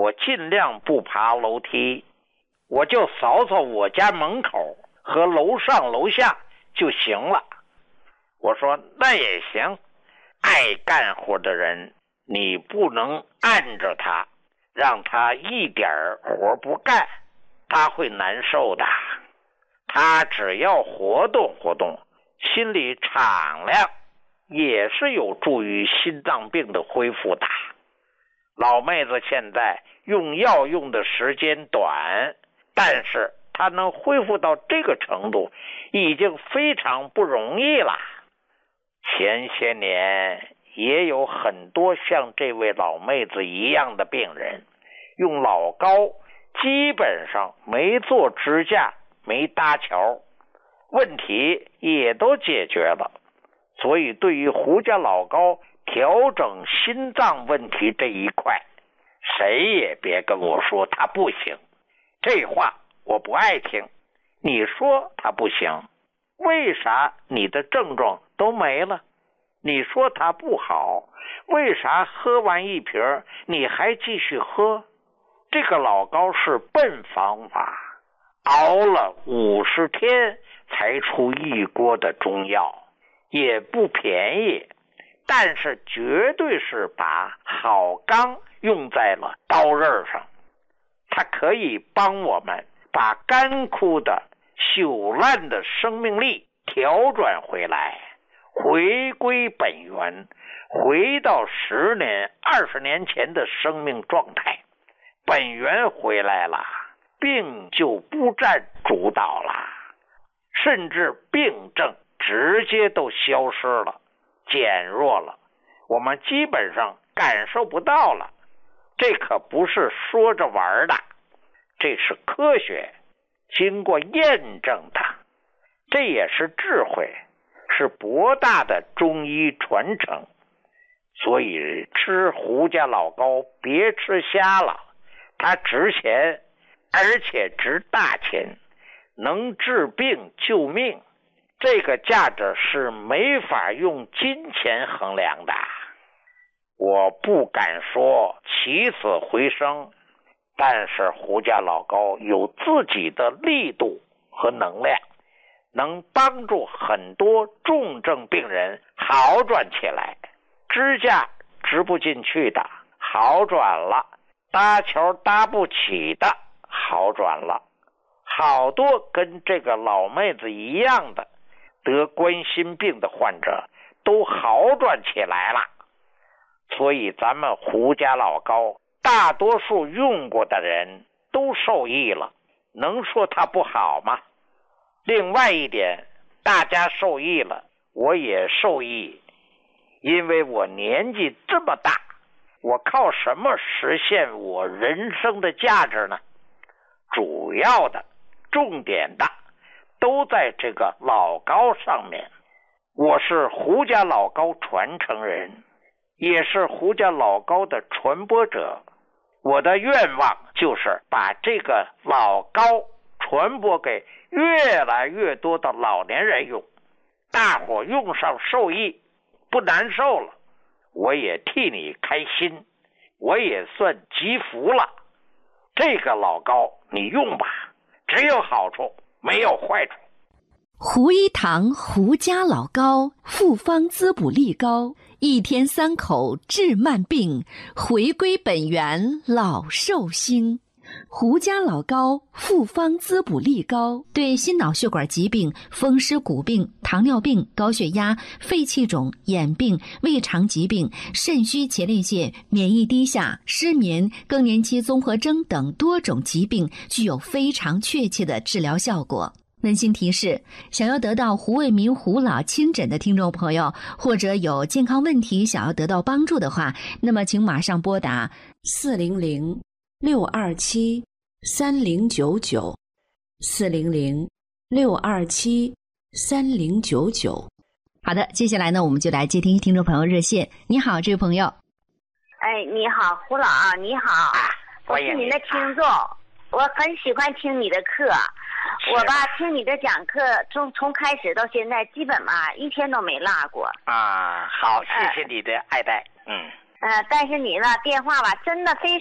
我尽量不爬楼梯，我就扫扫我家门口和楼上楼下就行了。我说那也行，爱干活的人你不能按着他，让他一点活不干，他会难受的。他只要活动活动，心里敞亮，也是有助于心脏病的恢复的。老妹子现在用药用的时间短，但是她能恢复到这个程度，已经非常不容易了。前些年也有很多像这位老妹子一样的病人，用老膏基本上没做支架，没搭桥，问题也都解决了。所以对于胡家老膏调整心脏问题这一块，谁也别跟我说它不行，这话我不爱听。你说它不行，为啥你的症状都没了？你说它不好，为啥喝完一瓶你还继续喝？这个老膏是笨方法，熬了50天才出一锅的中药，也不便宜，但是绝对是把好钢用在了刀刃上。它可以帮我们把干枯的朽烂的生命力调转回来，回归本源，回到10年20年前的生命状态。本源回来了，病就不占主导了，甚至病症直接都消失了，减弱了，我们基本上感受不到了。这可不是说着玩的，这是科学，经过验证的，这也是智慧，是博大的中医传承。所以吃胡家老膏别吃瞎了，它值钱，而且值大钱，能治病救命，这个价值是没法用金钱衡量的。我不敢说起死回生，但是胡家老膏有自己的力度和能量，能帮助很多重症病人好转起来，支架支不进去的好转了，搭桥搭不起的好转了，好多跟这个老妹子一样的得冠心病的患者都好转起来了。所以咱们胡家老膏大多数用过的人都受益了，能说它不好吗？另外一点，大家受益了，我也受益，因为我年纪这么大，我靠什么实现我人生的价值呢？主要的重点的都在这个老膏上面。我是胡家老膏传承人，也是胡家老膏的传播者。我的愿望就是把这个老膏传播给越来越多的老年人用，大伙用上受益，不难受了，我也替你开心，我也算积福了。这个老膏你用吧，只有好处没有坏处。 胡一堂胡家老膏，复方滋补力高，1天3口治慢病，回归本源老寿星。胡家老膏复方滋补力高，对心脑血管疾病、风湿骨病、糖尿病、高血压、肺气肿、眼病、胃肠疾病、肾虚前列腺、免疫低下、失眠、更年期综合征等多种疾病具有非常确切的治疗效果。温馨提示，想要得到胡卫民胡老亲诊的听众朋友，或者有健康问题想要得到帮助的话，那么请马上拨打 400-627-3099 400-627-3099。 好的，接下来呢，我们就来接听听众朋友热线。你好，这位朋友。 哎，你好，胡老，你好，我是您的听众，我很喜欢听你的课。我吧，听你的讲课从开始到现在，基本嘛1天都没落过。 好，谢谢你的爱戴。 但是你的电话吧，真的非